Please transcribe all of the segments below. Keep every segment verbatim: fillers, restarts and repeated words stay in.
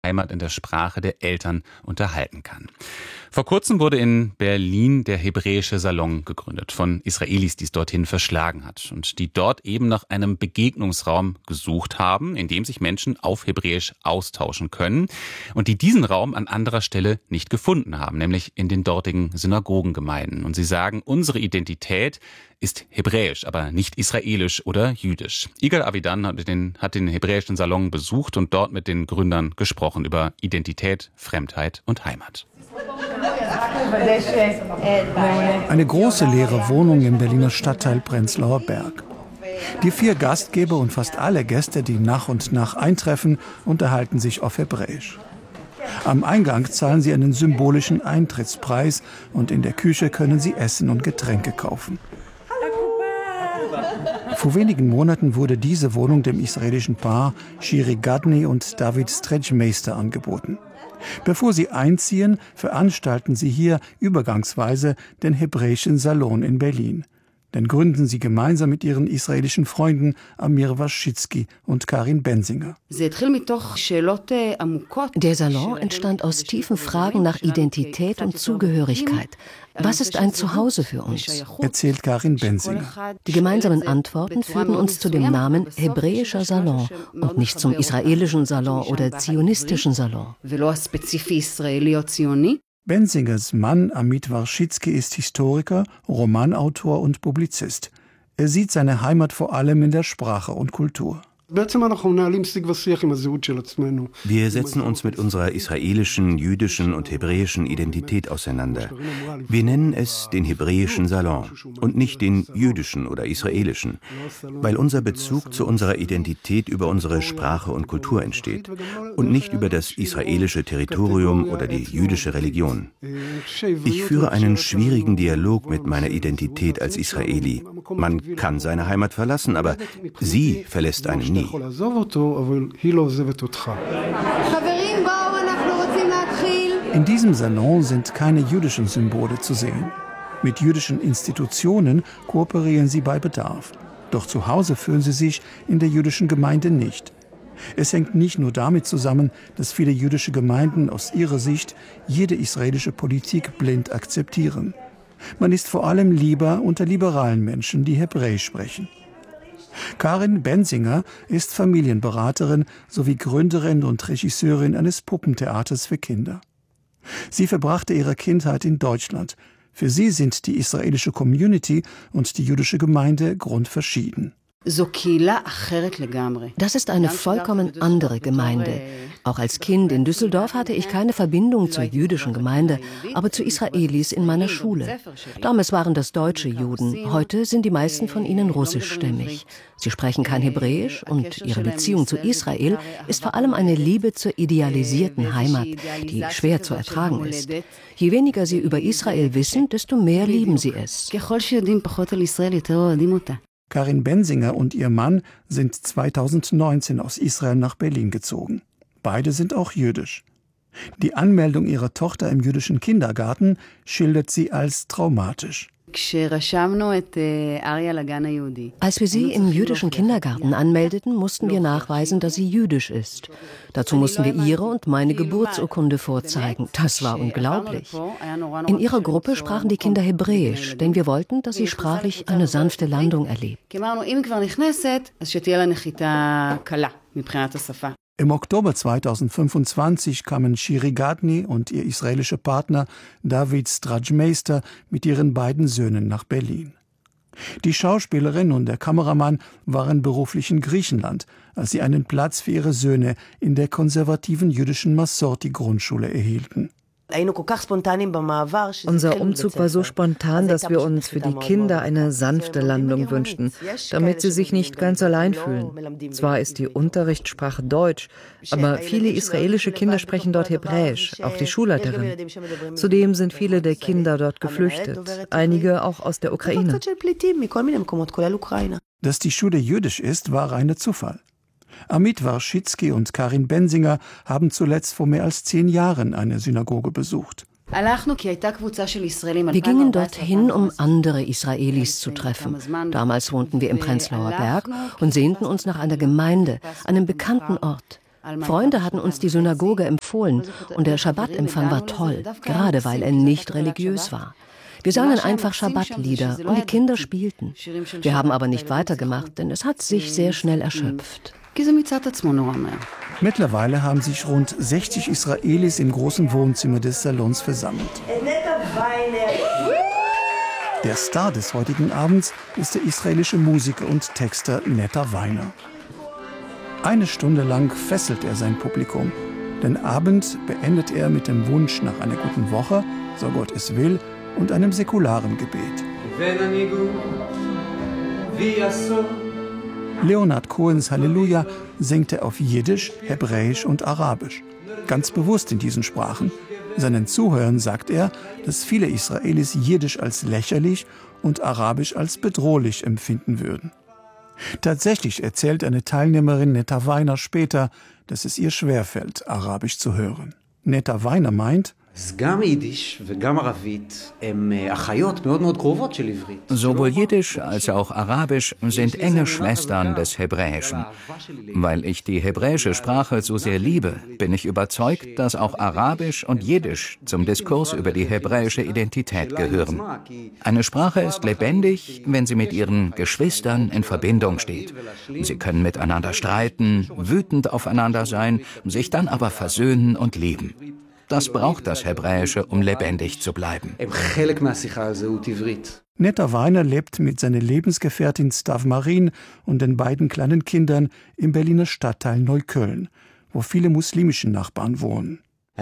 Heimat in der Sprache der Eltern unterhalten kann. Vor kurzem wurde in Berlin der Hebräische Salon gegründet von Israelis, die es dorthin verschlagen hat und die dort eben nach einem Begegnungsraum gesucht haben, in dem sich Menschen auf Hebräisch austauschen können und die diesen Raum an anderer Stelle nicht gefunden haben, nämlich in den dortigen Synagogengemeinden. Und sie sagen, unsere Identität ist hebräisch, aber nicht israelisch oder jüdisch. Igal Avidan hat den, hat den Hebräischen Salon besucht und dort mit den Gründern gesprochen über Identität, Fremdheit und Heimat. Eine große leere Wohnung im Berliner Stadtteil Prenzlauer Berg. Die vier Gastgeber und fast alle Gäste, die nach und nach eintreffen, unterhalten sich auf Hebräisch. Am Eingang zahlen sie einen symbolischen Eintrittspreis und in der Küche können sie Essen und Getränke kaufen. Vor wenigen Monaten wurde diese Wohnung dem israelischen Paar Shiri Gadni und David Stretchmeister angeboten. Bevor sie einziehen, veranstalten sie hier übergangsweise den Hebräischen Salon in Berlin. Den gründen sie gemeinsam mit ihren israelischen Freunden Amir Waschitzki und Karin Benzinger. Der Salon entstand aus tiefen Fragen nach Identität und Zugehörigkeit. Was ist ein Zuhause für uns? Erzählt Karin Benzinger. Die gemeinsamen Antworten führten uns zu dem Namen Hebräischer Salon und nicht zum israelischen Salon oder zionistischen Salon. Benzingers Mann Amit Waschitzki ist Historiker, Romanautor und Publizist. Er sieht seine Heimat vor allem in der Sprache und Kultur. Wir setzen uns mit unserer israelischen, jüdischen und hebräischen Identität auseinander. Wir nennen es den Hebräischen Salon und nicht den jüdischen oder israelischen, weil unser Bezug zu unserer Identität über unsere Sprache und Kultur entsteht und nicht über das israelische Territorium oder die jüdische Religion. Ich führe einen schwierigen Dialog mit meiner Identität als Israeli. Man kann seine Heimat verlassen, aber sie verlässt einen nie. In diesem Salon sind keine jüdischen Symbole zu sehen. Mit jüdischen Institutionen kooperieren sie bei Bedarf. Doch zu Hause fühlen sie sich in der jüdischen Gemeinde nicht. Es hängt nicht nur damit zusammen, dass viele jüdische Gemeinden aus ihrer Sicht jede israelische Politik blind akzeptieren. Man ist vor allem lieber unter liberalen Menschen, die Hebräisch sprechen. Karin Benzinger ist Familienberaterin sowie Gründerin und Regisseurin eines Puppentheaters für Kinder. Sie verbrachte ihre Kindheit in Deutschland. Für sie sind die israelische Community und die jüdische Gemeinde grundverschieden. Das ist eine vollkommen andere Gemeinde. Auch als Kind in Düsseldorf hatte ich keine Verbindung zur jüdischen Gemeinde, aber zu Israelis in meiner Schule. Damals waren das deutsche Juden, heute sind die meisten von ihnen russischstämmig. Sie sprechen kein Hebräisch und ihre Beziehung zu Israel ist vor allem eine Liebe zur idealisierten Heimat, die schwer zu ertragen ist. Je weniger sie über Israel wissen, desto mehr lieben sie es. Karin Benzinger und ihr Mann sind zweitausendneunzehn aus Israel nach Berlin gezogen. Beide sind auch jüdisch. Die Anmeldung ihrer Tochter im jüdischen Kindergarten schildert sie als traumatisch. Als wir sie im jüdischen Kindergarten anmeldeten, mussten wir nachweisen, dass sie jüdisch ist. Dazu mussten wir ihre und meine Geburtsurkunde vorzeigen. Das war unglaublich. In ihrer Gruppe sprachen die Kinder Hebräisch, denn wir wollten, dass sie sprachlich eine sanfte Landung erlebt. Im Oktober zweitausendfünfundzwanzig kamen Shiri Gadni und ihr israelischer Partner David Stretchmeister mit ihren beiden Söhnen nach Berlin. Die Schauspielerin und der Kameramann waren beruflich in Griechenland, als sie einen Platz für ihre Söhne in der konservativen jüdischen Masorti-Grundschule erhielten. Unser Umzug war so spontan, dass wir uns für die Kinder eine sanfte Landung wünschten, damit sie sich nicht ganz allein fühlen. Zwar ist die Unterrichtssprache Deutsch, aber viele israelische Kinder sprechen dort Hebräisch, auch die Schulleiterin. Zudem sind viele der Kinder dort geflüchtet, einige auch aus der Ukraine. Dass die Schule jüdisch ist, war reiner Zufall. Amit Waschitzki und Karin Benzinger haben zuletzt vor mehr als zehn Jahren eine Synagoge besucht. Wir gingen dorthin, um andere Israelis zu treffen. Damals wohnten wir im Prenzlauer Berg und sehnten uns nach einer Gemeinde, einem bekannten Ort. Freunde hatten uns die Synagoge empfohlen und der Schabbatempfang war toll, gerade weil er nicht religiös war. Wir sangen einfach Schabbatlieder und die Kinder spielten. Wir haben aber nicht weitergemacht, denn es hat sich sehr schnell erschöpft. Mittlerweile haben sich rund sechzig Israelis im großen Wohnzimmer des Salons versammelt. Der Star des heutigen Abends ist der israelische Musiker und Texter Netta Weiner. Eine Stunde lang fesselt er sein Publikum. Den Abend beendet er mit dem Wunsch nach einer guten Woche, so Gott es will, und einem säkularen Gebet. Leonard Cohens Halleluja singt er auf Jiddisch, Hebräisch und Arabisch. Ganz bewusst in diesen Sprachen. Seinen Zuhörern sagt er, dass viele Israelis Jiddisch als lächerlich und Arabisch als bedrohlich empfinden würden. Tatsächlich erzählt eine Teilnehmerin Netta Weiner später, dass es ihr schwerfällt, Arabisch zu hören. Netta Weiner meint, sowohl Jiddisch als auch Arabisch sind enge Schwestern des Hebräischen. Weil ich die hebräische Sprache so sehr liebe, bin ich überzeugt, dass auch Arabisch und Jiddisch zum Diskurs über die hebräische Identität gehören. Eine Sprache ist lebendig, wenn sie mit ihren Geschwistern in Verbindung steht. Sie können miteinander streiten, wütend aufeinander sein, sich dann aber versöhnen und lieben. Das braucht das Hebräische, um lebendig zu bleiben. Netta Weiner lebt mit seiner Lebensgefährtin Stav Marin und den beiden kleinen Kindern im Berliner Stadtteil Neukölln, wo viele muslimische Nachbarn wohnen.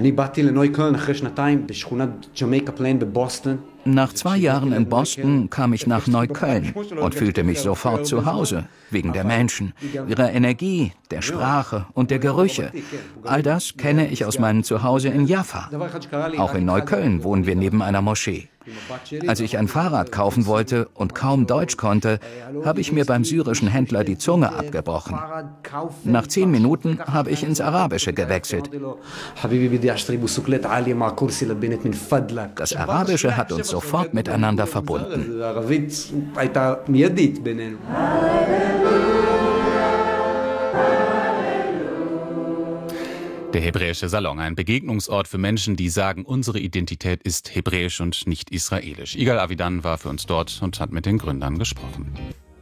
Nach zwei Jahren in Boston kam ich nach Neukölln und fühlte mich sofort zu Hause, wegen der Menschen, ihrer Energie, der Sprache und der Gerüche. All das kenne ich aus meinem Zuhause in Jaffa. Auch in Neukölln wohnen wir neben einer Moschee. Als ich ein Fahrrad kaufen wollte und kaum Deutsch konnte, habe ich mir beim syrischen Händler die Zunge abgebrochen. Nach zehn Minuten habe ich ins Arabische gewechselt. Das Arabische hat uns sofort miteinander verbunden. Der Hebräische Salon, ein Begegnungsort für Menschen, die sagen, unsere Identität ist hebräisch und nicht israelisch. Igal Avidan war für uns dort und hat mit den Gründern gesprochen.